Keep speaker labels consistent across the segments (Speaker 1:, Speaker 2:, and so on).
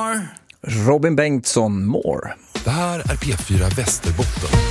Speaker 1: more.
Speaker 2: Robin Bengtsson, More.
Speaker 3: Det här är P4 Västerbotten.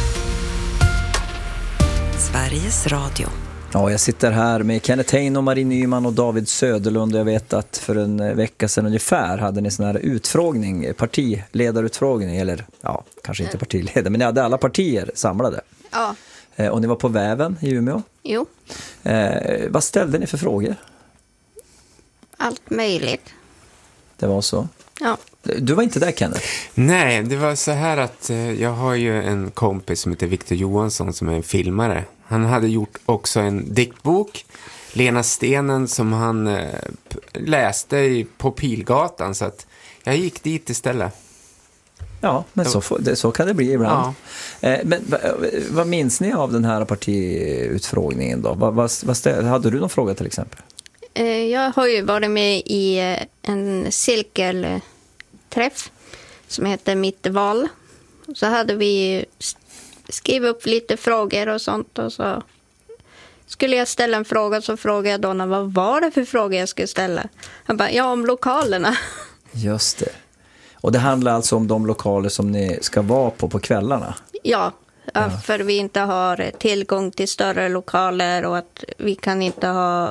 Speaker 4: Sveriges Radio.
Speaker 2: Ja, jag sitter här med Kenneth Hein och Marie Nyman och David Söderlund. Jag vet att för en vecka sedan ungefär hade ni sån här utfrågning, partiledarutfrågning, eller ja, kanske inte partiledare, men ni hade alla partier samlade.
Speaker 5: Ja.
Speaker 2: Och ni var på Väven i Umeå.
Speaker 5: Jo.
Speaker 2: Vad ställde ni för frågor?
Speaker 5: Allt möjligt.
Speaker 2: Det var så.
Speaker 5: Ja.
Speaker 2: Du var inte där, Kenneth?
Speaker 6: Nej, det var så här att jag har ju en kompis som heter Victor Johansson som är en filmare. Han hade gjort också en diktbok, Lena Stenen, som han läste på Pilgatan, så att jag gick dit istället.
Speaker 2: Ja, men så kan det bli ibland. Ja. Men vad minns ni av den här partiutfrågningen då? Hade du någon fråga till exempel?
Speaker 5: Jag har ju varit med i en cirkelträff som heter Mitt val. Så hade vi skrivit upp lite frågor och sånt, och så skulle jag ställa en fråga, så frågade jag Donna, vad var det för fråga jag skulle ställa? Han bara, ja, om lokalerna.
Speaker 2: Just det. Och det handlar alltså om de lokaler som ni ska vara på kvällarna?
Speaker 5: Ja, för vi inte har tillgång till större lokaler och att vi kan inte ha...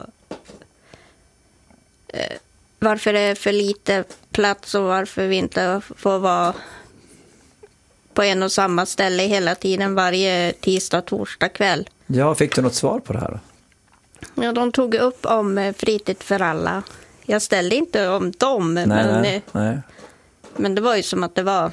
Speaker 5: varför det är för lite plats och varför vi inte får vara på en och samma ställe hela tiden varje tisdag, torsdag kväll.
Speaker 2: Ja, fick du något svar på det här då?
Speaker 5: Ja, de tog upp om fritid för alla. Jag ställde inte om dem,
Speaker 2: Nej.
Speaker 5: Men det var ju som att det var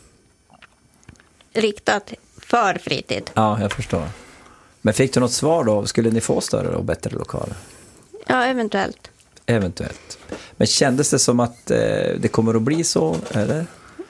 Speaker 5: riktat för fritid.
Speaker 2: Ja, jag förstår. Men fick du något svar då? Skulle ni få större och bättre lokaler?
Speaker 5: Ja, eventuellt.
Speaker 2: Eventuellt. Men kändes det som att det kommer att bli så, eller?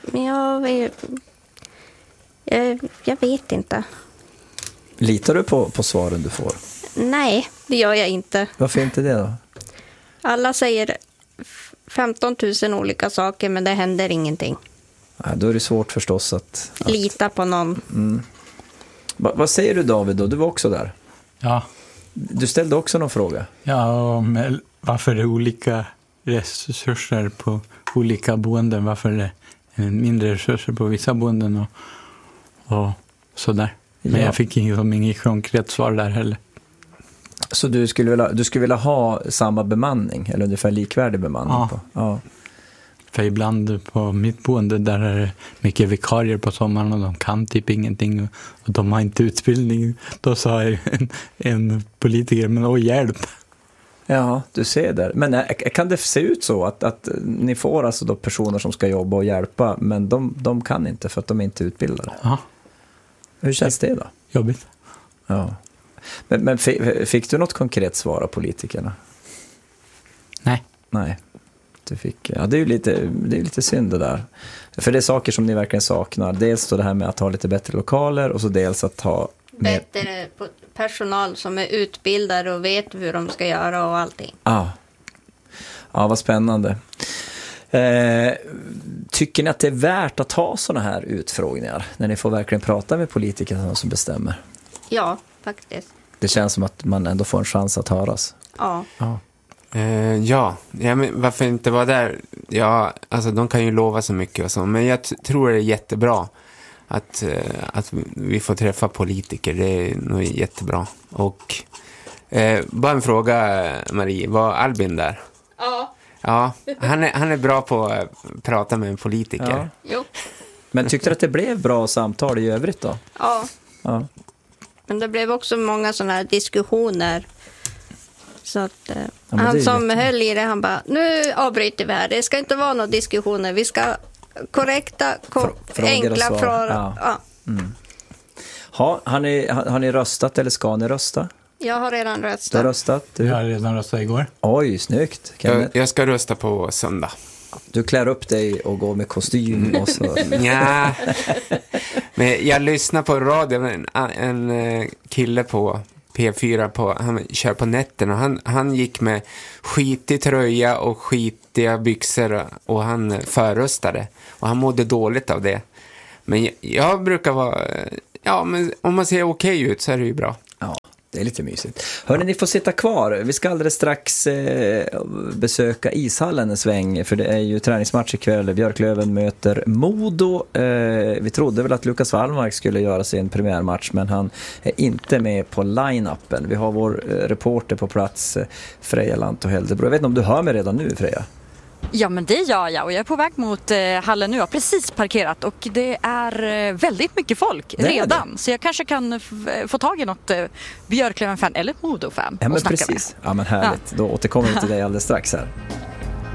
Speaker 5: Jag vet inte.
Speaker 2: Litar du på svaren du får?
Speaker 5: Nej, det gör jag inte.
Speaker 2: Varför inte det då?
Speaker 5: Alla säger 15 000 olika saker, men det händer ingenting.
Speaker 2: Ja, då är det svårt förstås att
Speaker 5: lita på någon.
Speaker 2: Mm. Vad säger du, David då? Du var också där.
Speaker 1: Ja.
Speaker 2: Du ställde också någon fråga.
Speaker 1: Ja, om varför det är olika resurser på olika boenden. Varför det är mindre resurser på vissa boenden och sådär. Men jag fick inget konkret svar där heller.
Speaker 2: Så du skulle vilja ha samma bemanning eller ungefär likvärdig bemanning?
Speaker 1: Ja.
Speaker 2: Ja.
Speaker 1: För ibland på mitt boende där är det mycket vikarier på sommaren och de kan typ ingenting och de har inte utbildning. Då sa en politiker, men hjälp.
Speaker 2: Ja, du ser där. Men kan det se ut så att ni får alltså då personer som ska jobba och hjälpa, men de kan inte för att de är inte utbildade?
Speaker 1: Ja.
Speaker 2: Hur känns det då?
Speaker 1: Jobbigt.
Speaker 2: Ja. Men fick du något konkret svar av politikerna? Nej. Du fick, ja, det är ju lite synd det där. För det är saker som ni verkligen saknar. Dels då det här med att ha lite bättre lokaler och så dels att ha
Speaker 5: bättre personal som är utbildad och vet hur de ska göra och allting.
Speaker 2: Ja, vad spännande. Tycker ni att det är värt att ha såna här utfrågningar när ni får verkligen prata med politikerna som bestämmer?
Speaker 5: Ja, faktiskt.
Speaker 2: Det känns som att man ändå får en chans att höras.
Speaker 5: Ja.
Speaker 6: Ja, men varför inte vara där? Ja, alltså de kan ju lova så mycket och så, men jag tror det är jättebra att vi får träffa politiker. Det är nog jättebra. Och bara en fråga, Marie, var Albin där?
Speaker 5: Ja.
Speaker 6: Ja, han är bra på att prata med en politiker.
Speaker 2: Ja.
Speaker 5: Jo.
Speaker 2: Men tyckte du att det blev bra samtal i övrigt då?
Speaker 5: Ja. Men det blev också många sådana här diskussioner. Så att han som höll i det, han bara, nu avbryter vi här. Det ska inte vara några diskussioner. Vi ska korrekta, enkla frågor. Ja.
Speaker 2: Mm. Har ni röstat eller ska ni rösta?
Speaker 5: Jag har redan röstat.
Speaker 2: Du har röstat?
Speaker 1: Jag har redan röstat igår.
Speaker 2: Oj, snyggt.
Speaker 6: Jag ska rösta på söndag.
Speaker 2: Du klär upp dig och går med kostym och så.
Speaker 6: Ja. Men jag lyssnar på radio, en kille på P4 han kör på nätterna. Han gick med skitig tröja och skitiga byxor och han förröstade. Och han mådde dåligt av det. Men jag brukar vara... Ja, men om man ser okej ut så är det ju bra.
Speaker 2: Ja, Det är lite mysigt. Hörrni, ni får sitta kvar. Vi ska alldeles strax besöka ishallen en sväng, för det är ju träningsmatch ikväll. Björklöven möter Modo. Vi trodde väl att Lukas Wallmark skulle göra sin premiärmatch, men han är inte med på line-upen. Vi har vår reporter på plats, Freja Lantto-Heldebro. Jag vet inte om du hör mig redan nu, Freja?
Speaker 4: Ja, men det gör jag, och jag är på väg mot hallen nu. Jag har precis parkerat och det är väldigt mycket folk redan. Så jag kanske kan få tag i något Björklöven-fan eller Modo-fan.
Speaker 2: Ja, men
Speaker 4: och snacka
Speaker 2: precis.
Speaker 4: med.
Speaker 2: Ja, men härligt. Ja. Då återkommer vi till dig alldeles strax här.